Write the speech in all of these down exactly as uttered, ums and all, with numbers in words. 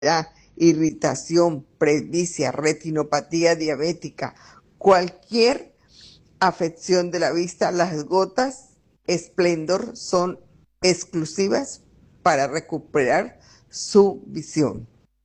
irritación, presbicia, retinopatía diabética, cualquier afección de la vista, las gotas Splendor son exclusivas para recuperar su visión.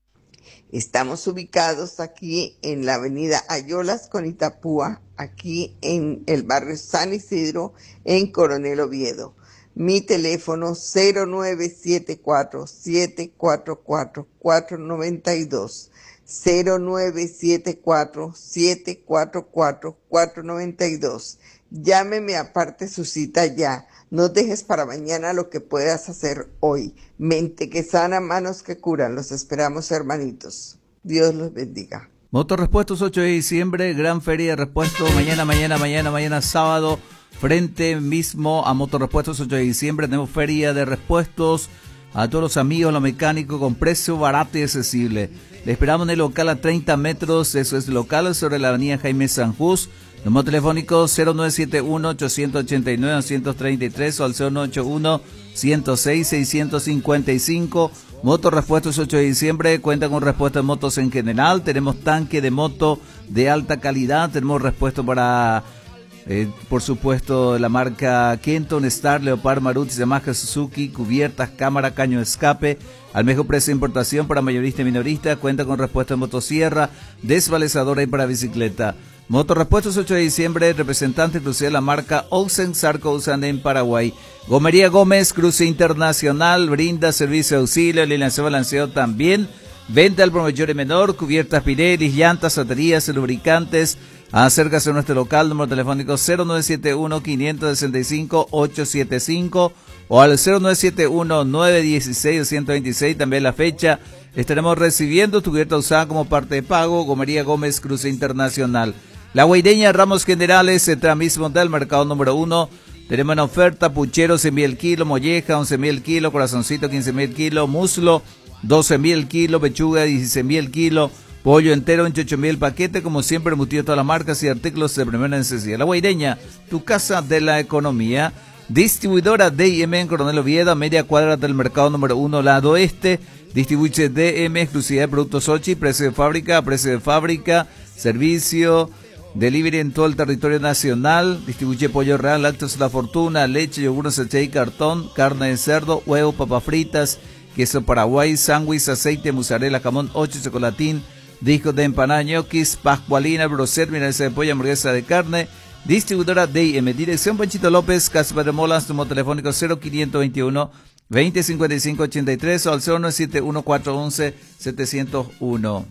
Estamos ubicados aquí en la avenida Ayolas con Itapúa, aquí en el barrio San Isidro, en Coronel Oviedo. Mi teléfono cero nueve siete cuatro, siete cuatro cuatro, cuatro nueve dos, cero nueve siete cuatro, siete cuatro cuatro, cuatro nueve dos. Llámeme, aparte su cita ya. No dejes para mañana lo que puedas hacer hoy. Mente que sana, manos que curan. Los esperamos, hermanitos. Dios los bendiga. Motorrepuestos ocho de diciembre, gran feria de repuestos. Mañana, mañana, mañana, mañana sábado. Frente mismo a Motorrepuestos ocho de diciembre tenemos feria de repuestos a todos los amigos, los mecánicos, con precio barato y accesible. Le esperamos en el local a treinta metros, eso es local sobre la avenida Jaime Sanjús. Número telefónico cero nueve siete uno, ocho ocho nueve, dos tres tres o al cero nueve ocho uno, ciento seis, seiscientos cincuenta y cinco. Motorrepuestos ocho de diciembre cuenta con repuestos de motos en general. Tenemos tanque de moto de alta calidad. Tenemos repuestos para... Eh, por supuesto, la marca Kenton, Star, Leopard, Maruti, Yamaha, Suzuki, cubiertas, cámara, caño de escape, al mejor precio de importación para mayorista y minorista. Cuenta con repuesto de motosierra, desvalizadora y para bicicleta. Motorrepuestos ocho de diciembre, representante exclusivo de la marca Olsen Sarco usan en Paraguay. Gomería Gómez, cruce internacional, brinda servicio de auxilio, alineación balanceo también. Venta al por mayor y menor, cubiertas Pirelli, llantas, baterías, lubricantes. Acércase a nuestro local, número telefónico cero nueve siete uno, cinco seis cinco, ocho siete cinco o al cero nueve siete uno, nueve uno seis, uno dos seis. También la fecha estaremos recibiendo tu cubierta usada como parte de pago. Gomería Gómez, cruce internacional. La Guaireña, Ramos Generales, el mismo del mercado número uno. Tenemos en oferta puchero cien mil el kilo, molleja once mil el kilo, corazoncito quince mil el kilo, muslo doce mil el kilo, pechuga dieciséis mil el kilo, pollo entero veintiocho mil el paquete, como siempre embutido todas las marcas y artículos de primera necesidad. La Guaireña, tu casa de la economía. Distribuidora D y M en Coronel Oviedo, a media cuadra del mercado número uno, lado oeste. Distribuye D M, exclusividad de productos Ochi, precio de fábrica, precio de fábrica, servicio, delivery en todo el territorio nacional. Distribuye pollo real, lácteos La Fortuna, leche, yogur, sachet y cartón, carne de cerdo, huevo, papas fritas, queso Paraguay, sándwich, aceite, mozzarella, jamón, ocho, chocolatín, discos de empanada, ñoquis, pascualina, brocet, milanesa de pollo, hamburguesa de carne. Distribuidora D y M, dirección Panchito López, Casa Padre Molas, número telefónico cero quinientos veintiuno, veinte cincuenta y cinco ochenta y tres o al cero nueve siete uno, cuatro once, setecientos uno.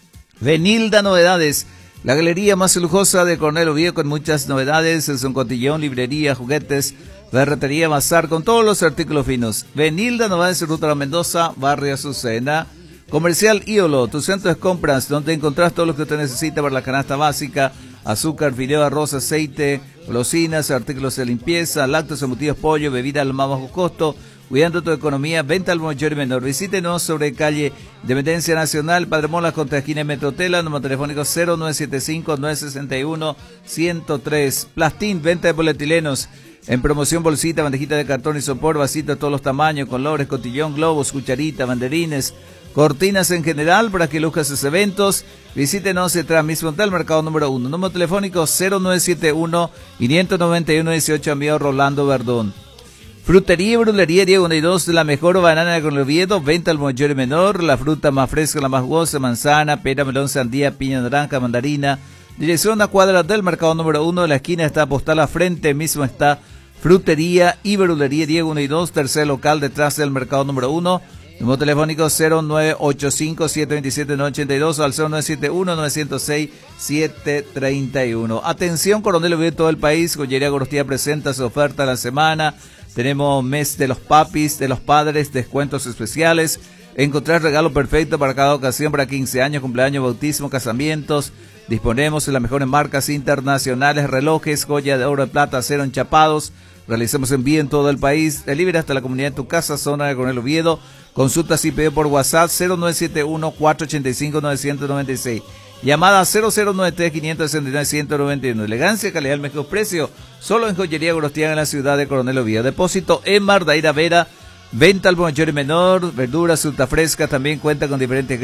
Venilda Novedades, la galería más lujosa de Coronel Oviedo con muchas novedades, es un cotillón, librería, juguetes, ferretería, bazar con todos los artículos finos. Venilda Novedades, Ruta La Mendoza, Barrio Azucena. Comercial Ídolo, tu centro de compras, donde encontrás todo lo que usted necesita para la canasta básica: azúcar, fideo, arroz, aceite, golosinas, artículos de limpieza, lácteos, embutidos, pollo, bebida al más bajo costo, cuidando tu economía, venta al mayor y menor. Visítenos sobre calle Dependencia Nacional, Padre Molas, contra esquina Metrotela, número telefónico cero nueve siete cinco, nueve seis uno, uno cero tres. Plastín, venta de polietilenos. En promoción, bolsita, bandejita de cartón y sopor, vasito de todos los tamaños, colores, cotillón, globos, cucharita, banderines, cortinas en general para que luzcas sus eventos. Visítenos detrás mismo del mercado número uno. Número telefónico cero nueve siete uno, cinco nueve uno, dieciocho, amigo Rolando Verdón. Frutería y brulería Diego uno y dos, la mejor banana con el Oviedo, venta al mayor y menor, la fruta más fresca, la más jugosa, manzana, pera, melón, sandía, piña, naranja, mandarina. Dirección a cuadra del mercado número uno, de la esquina está postal, a frente mismo está Frutería y brulería Diego uno y dos, tercer local detrás del mercado número uno. Número telefónico cero nueve ocho cinco, siete dos siete, nueve ocho dos al cero nueve siete uno, nueve cero seis, siete tres uno. Atención, Coronel Oviedo, todo el país. Joyería Gorostía presenta su oferta de la semana. Tenemos mes de los papis, de los padres, descuentos especiales. Encontrar regalo perfecto para cada ocasión, para quince años, cumpleaños, bautismo, casamientos. Disponemos de las mejores marcas internacionales, relojes, joya de oro, de plata, acero, enchapados. Realizamos envío en todo el país. Delivery hasta la comunidad de tu casa, zona de Coronel Oviedo. Consultas y pedido por WhatsApp cero nueve siete uno, cuatro ocho cinco, nueve nueve seis. Llamada cero cero nueve tres, cinco seis nueve, uno cero nueve uno. Elegancia, calidad, el mejor precio. Solo en Joyería Gorostián en la ciudad de Coronel Oviedo. Depósito en Mardaira Vera. Venta al por mayor y menor, verduras, fruta fresca, también cuenta con diferentes